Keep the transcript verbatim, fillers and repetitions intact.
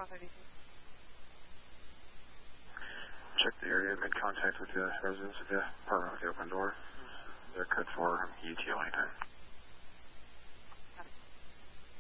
Check the area, made contact with the residents of the apartment with the open door. They're cut for E T L anytime.